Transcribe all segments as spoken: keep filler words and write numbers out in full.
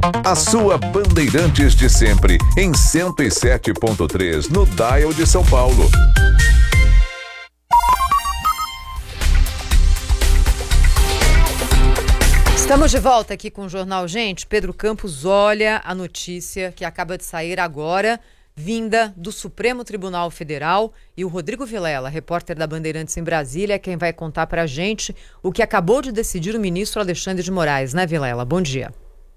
A sua Bandeirantes de sempre, em cento e sete ponto três, no Dial de São Paulo. Estamos de volta aqui com o Jornal Gente. Pedro Campos, olha a notícia que acaba de sair agora, vinda do Supremo Tribunal Federal, e o Rodrigo Vilela, repórter da Bandeirantes em Brasília, é quem vai contar pra gente o que acabou de decidir o ministro Alexandre de Moraes, né, Vilela? Bom dia.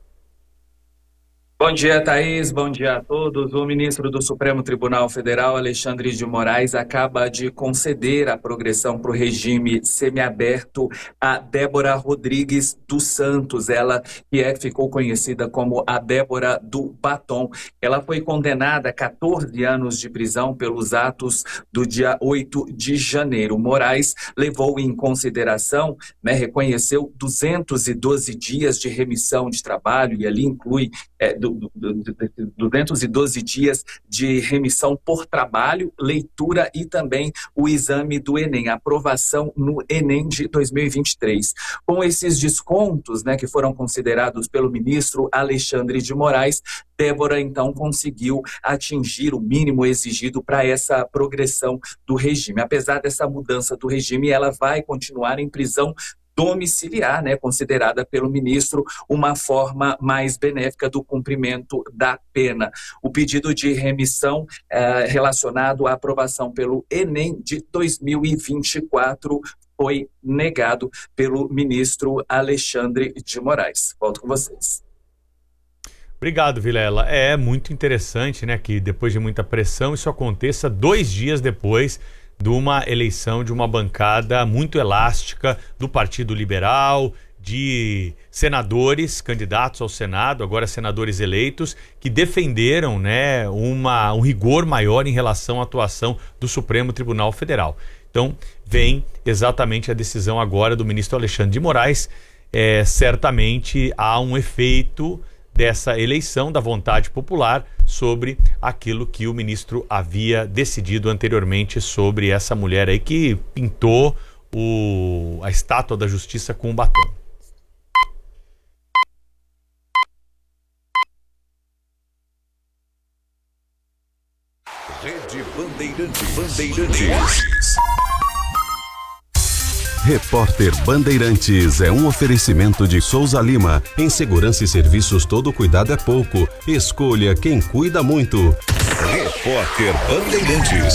Bom dia, Thaís. Bom dia a todos. O ministro do Supremo Tribunal Federal, Alexandre de Moraes, acaba de conceder a progressão para o regime semiaberto a Débora Rodrigues dos Santos, ela que é, ficou conhecida como a Débora do Batom. Ela foi condenada a quatorze anos de prisão pelos atos do dia oito de janeiro. Moraes levou em consideração, né, reconheceu duzentos e doze dias de remissão de trabalho, e ali inclui é, do duzentos e doze dias de remissão por trabalho, leitura e também o exame do Enem, a aprovação no Enem de dois mil e vinte e três. Com esses descontos, né, que foram considerados pelo ministro Alexandre de Moraes, Débora, então, conseguiu atingir o mínimo exigido para essa progressão do regime. Apesar dessa mudança do regime, ela vai continuar em prisão domiciliar, né, considerada pelo ministro uma forma mais benéfica do cumprimento da pena. O pedido de remissão eh, relacionado à aprovação pelo Enem de dois mil e vinte e quatro foi negado pelo ministro Alexandre de Moraes. Volto com vocês. Obrigado, Vilela. É muito interessante, né, que depois de muita pressão isso aconteça dois dias depois de uma eleição de uma bancada muito elástica do Partido Liberal, de senadores, candidatos ao Senado, agora senadores eleitos, que defenderam, né, uma, um rigor maior em relação à atuação do Supremo Tribunal Federal. Então, vem exatamente a decisão agora do ministro Alexandre de Moraes. É, certamente há um efeito dessa eleição, da vontade popular, sobre aquilo que o ministro havia decidido anteriormente sobre essa mulher aí que pintou o, a estátua da justiça com um batom. Rede Bandeirantes. Bandeirantes. Repórter Bandeirantes é um oferecimento de Souza Lima. Em segurança e serviços, todo cuidado é pouco. Escolha quem cuida muito. Repórter Bandeirantes.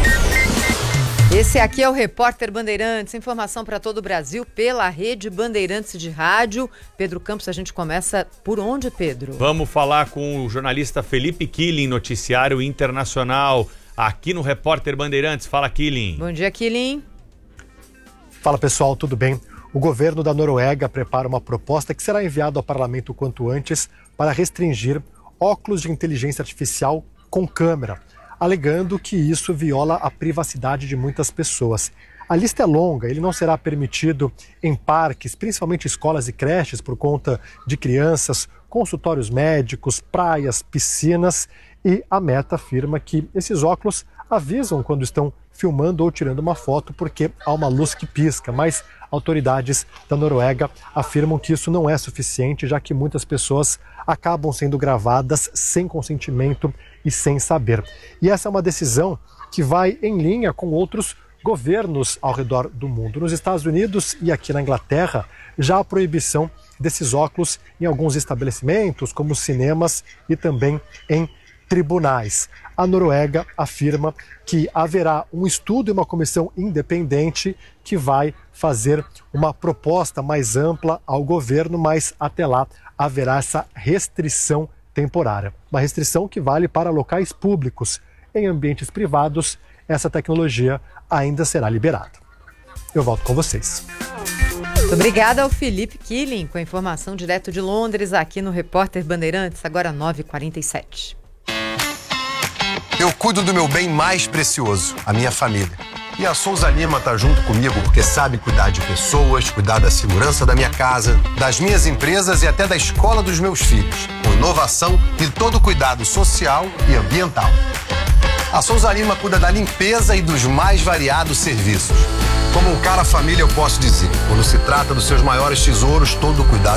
Esse aqui é o Repórter Bandeirantes, informação para todo o Brasil pela Rede Bandeirantes de Rádio. Pedro Campos, a gente começa por onde, Pedro? Vamos falar com o jornalista Felipe Killing, noticiário internacional, aqui no Repórter Bandeirantes. Fala, Killing. Bom dia, Killing. Fala, pessoal, tudo bem? O governo da Noruega prepara uma proposta que será enviada ao parlamento o quanto antes para restringir óculos de inteligência artificial com câmera, alegando que isso viola a privacidade de muitas pessoas. A lista é longa, ele não será permitido em parques, principalmente escolas e creches, por conta de crianças, consultórios médicos, praias, piscinas, e a Meta afirma que esses óculos avisam quando estão filmando ou tirando uma foto porque há uma luz que pisca, mas autoridades da Noruega afirmam que isso não é suficiente, já que muitas pessoas acabam sendo gravadas sem consentimento e sem saber. E essa é uma decisão que vai em linha com outros governos ao redor do mundo. Nos Estados Unidos e aqui na Inglaterra, já há proibição desses óculos em alguns estabelecimentos, como cinemas e também em tribunais. A Noruega afirma que haverá um estudo e uma comissão independente que vai fazer uma proposta mais ampla ao governo, mas até lá haverá essa restrição temporária. Uma restrição que vale para locais públicos. Em ambientes privados, essa tecnologia ainda será liberada. Eu volto com vocês. Muito obrigada ao Felipe Killing, com a informação direto de Londres, aqui no Repórter Bandeirantes, agora nove e quarenta e sete. Eu cuido do meu bem mais precioso, a minha família. E a Souza Lima tá junto comigo porque sabe cuidar de pessoas, cuidar da segurança da minha casa, das minhas empresas e até da escola dos meus filhos, com inovação e todo cuidado social e ambiental. A Souza Lima cuida da limpeza e dos mais variados serviços. Como um cara família, eu posso dizer, quando se trata dos seus maiores tesouros, todo cuidado